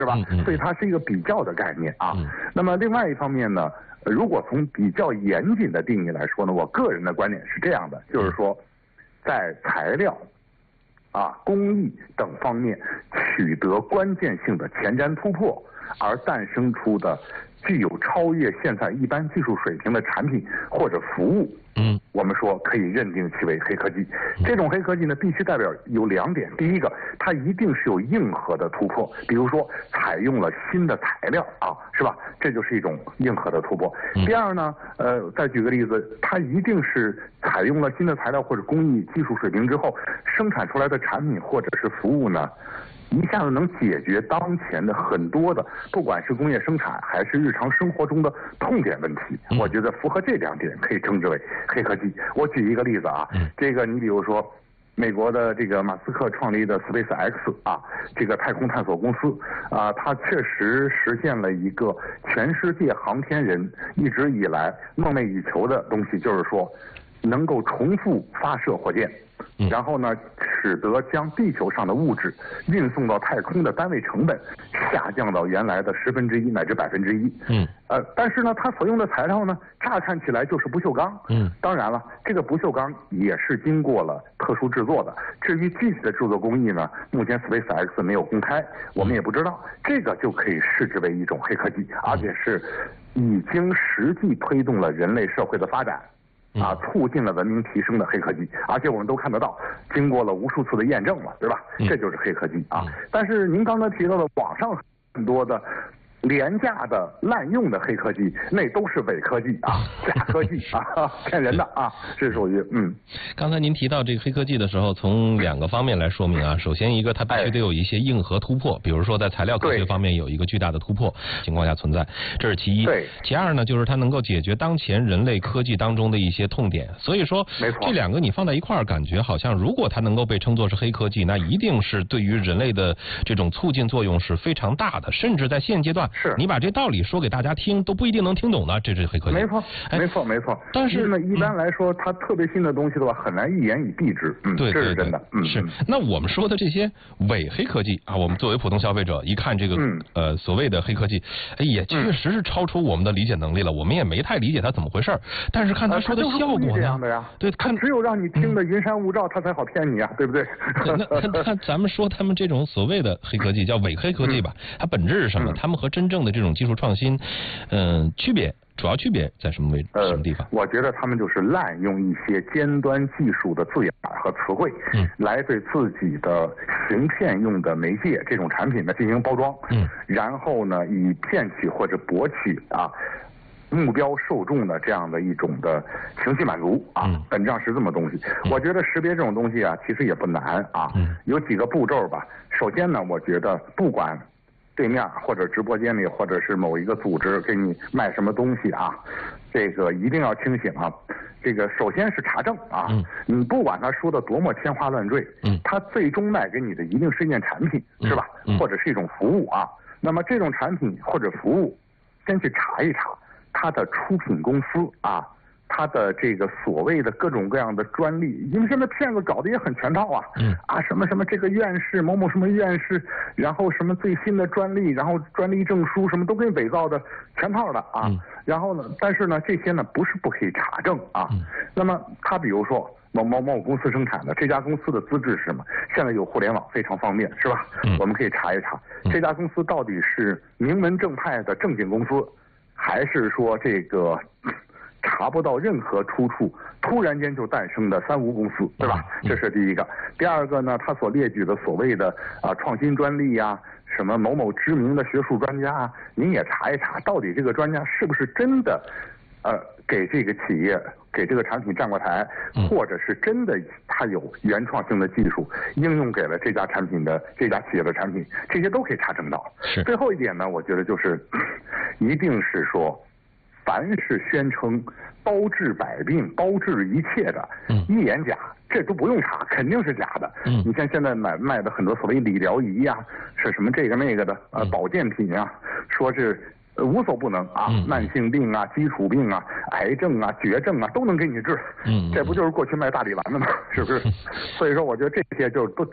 是吧？所以它是一个比较的概念啊。那么另外一方面呢，如果从比较严谨的定义来说呢，我个人的观点是这样的，就是说，在材料、工艺等方面取得关键性的前瞻突破，而诞生出的具有超越现在一般技术水平的产品或者服务，我们说可以认定其为黑科技。这种黑科技呢，必须代表有2点：第一个，它一定是有硬核的突破，比如说采用了新的材料是吧？这就是一种硬核的突破。第二呢，再举个例子，它一定是采用了新的材料或者工艺技术水平之后，生产出来的产品或者是服务呢，一下子能解决当前的很多的，不管是工业生产还是日常生活中的痛点问题。我觉得符合这2点，可以称之为黑科技。我举一个例子这个你比如说，美国的这个马斯克创立的 SpaceX 这个太空探索公司它确实实现了一个全世界航天人一直以来梦寐以求的东西，就是说能够重复发射火箭。然后呢，使得将地球上的物质运送到太空的单位成本下降到原来的1/10乃至1%。但是呢，它所用的材料呢，乍看起来就是不锈钢。当然了，这个不锈钢也是经过了特殊制作的。至于具体的制作工艺呢，目前 SpaceX 没有公开，我们也不知道。这个就可以视之为一种黑科技，而且是已经实际推动了人类社会的发展。促进了文明提升的黑科技，而且我们都看得到，经过了无数次的验证了，对吧？这就是黑科技但是您刚才提到的网上很多的廉价的滥用的黑科技，那都是伪科技假科技骗人的是属于刚才您提到这个黑科技的时候，从2个方面来说明首先一个，它必须得有一些硬核突破，比如说在材料科学方面有一个巨大的突破情况下存在，这是其一。其二呢，就是它能够解决当前人类科技当中的一些痛点。所以说，这2个你放在一块儿，感觉好像如果它能够被称作是黑科技，那一定是对于人类的这种促进作用是非常大的，甚至在现阶段。你把这道理说给大家听，都不一定能听懂的，这是黑科技。 没错。 但是呢，一般来说，它特别新的东西的话，很难一言以蔽之。 对， 这是真的。 是。那我们说的这些伪黑科技我们作为普通消费者一看这个所谓的黑科技，也确实是超出我们的理解能力了，我们也没太理解它怎么回事。但是看他说的效果呢， 这样的呀。对， 看只有让你听的云山雾罩，他才好骗你对不对？ 那咱们说他们这种所谓的黑科技叫伪黑科技吧，它本质是什么？他们和真正的这种技术创新，主要区别在什么地方？ 我觉得他们就是滥用一些尖端技术的字眼和词汇，来对自己的行骗用的媒介这种产品呢进行包装，然后呢以骗取或者博取目标受众的这样的一种的情绪满足本质上是这么东西。我觉得识别这种东西其实也不难有几个步骤吧。首先呢，我觉得不管对面或者直播间里或者是某一个组织给你卖什么东西这个一定要清醒这个首先是查证你不管他说的多么天花乱坠，他最终卖给你的一定是一件产品，是吧？或者是一种服务那么这种产品或者服务，先去查一查他的出品公司他的这个所谓的各种各样的专利，因为现在骗子搞得也很全套什么什么这个院士某某什么院士，然后什么最新的专利，然后专利证书什么都给伪造的全套的然后呢，但是呢这些呢不是不可以查证那么他比如说某公司生产的这家公司的资质是什么？现在有互联网非常方便，是吧？我们可以查一查这家公司到底是名门正派的正经公司，还是说这个查不到任何出处，突然间就诞生的三无公司，对吧？这是第一个。第二个呢，他所列举的所谓的创新专利什么某某知名的学术专家您也查一查，到底这个专家是不是真的给这个企业给这个产品站过台，或者是真的他有原创性的技术应用给了这家企业的产品，这些都可以查证到。最后一点呢，我觉得就是一定是说，凡是宣称包治百病、包治一切的一言假，这都不用查，肯定是假的。你像现在卖的很多所谓理疗仪是什么这个那个的保健品说是无所不能慢性病基础病癌症绝症都能给你治。这不就是过去卖大力丸的吗？是不是？所以说我觉得这些就都